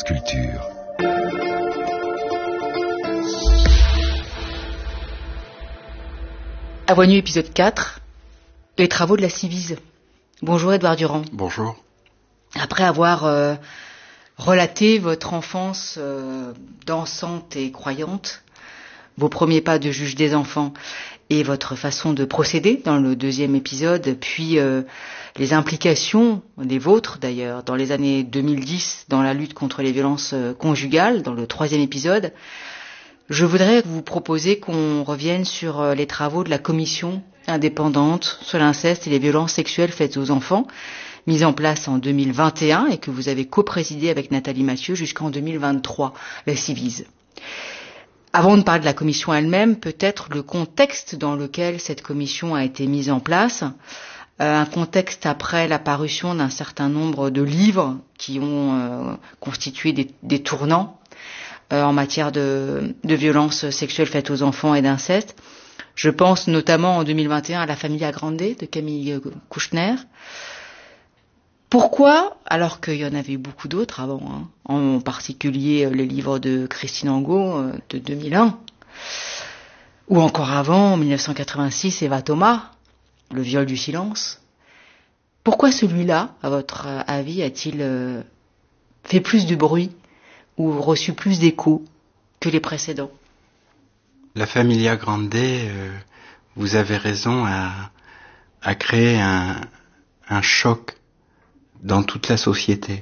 France Culture. À Voix Nue, épisode 4, les travaux de la Civise. Bonjour Édouard Durand. Bonjour. Après avoir relaté votre enfance dansante et croyante, vos premiers pas de juge des enfants et votre façon de procéder dans le deuxième épisode, puis les implications, les vôtres d'ailleurs, dans les années 2010 dans la lutte contre les violences conjugales, dans le troisième épisode, je voudrais vous proposer qu'on revienne sur les travaux de la commission indépendante sur l'inceste et les violences sexuelles faites aux enfants, mise en place en 2021 et que vous avez coprésidé avec Nathalie Mathieu jusqu'en 2023, la Civise. Avant de parler de la commission elle-même, peut-être le contexte dans lequel cette commission a été mise en place, un contexte après la parution d'un certain nombre de livres qui ont constitué des tournants en matière de violences sexuelles faites aux enfants et d'inceste. Je pense notamment en 2021 à La Familia Grande de Camille Kouchner. Pourquoi, alors qu'il y en avait beaucoup d'autres avant, en particulier les livres de Christine Angot de 2001, ou encore avant, en 1986, Eva Thomas, Le viol du silence. Pourquoi celui-là, à votre avis, a-t-il fait plus de bruit ou reçu plus d'écho que les précédents? La Familia Grande, vous avez raison, a créé un choc dans toute la société.